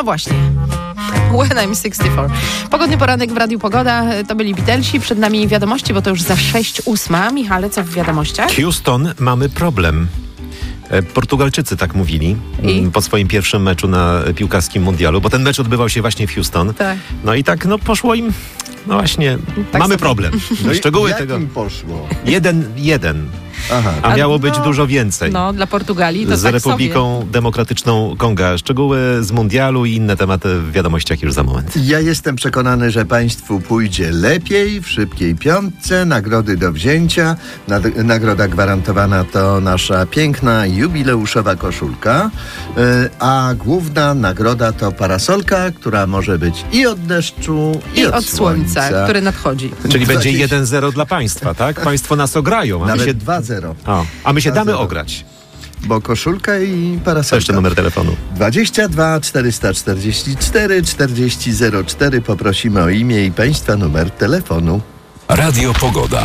No właśnie. When I'm 64. Pogodny poranek w Radiu Pogoda. To byli Beatlesi. Przed nami wiadomości, bo to już za 6:08. Michale, co w wiadomościach? Houston, mamy problem. Portugalczycy tak mówili po swoim pierwszym meczu na piłkarskim mundialu, bo ten mecz odbywał się właśnie w Houston. Tak. No i tak poszło im, no właśnie, Tak mamy sobie. problem. No Szczegóły jak tego. im poszło? 1-1, Aha. a miało być dużo więcej. No, dla Portugalii to Z tak Republiką Demokratyczną Konga. Szczegóły z mundialu i inne tematy w wiadomościach już za moment. Ja jestem przekonany, że państwu pójdzie lepiej w szybkiej piątce. Nagrody do wzięcia. Nagroda gwarantowana to nasza piękna jubileuszowa koszulka. A główna nagroda to parasolka, która może być i od deszczu, I od słońca, który nadchodzi. Czyli będzie 20. 1-0 dla państwa, tak? Państwo nas ograją, Nawet 2-0. a my się damy 2-0. ograć. Bo koszulka i To parasolka. jeszcze numer telefonu. 22 444 4004. Poprosimy o imię i państwa numer telefonu. Radio Pogoda.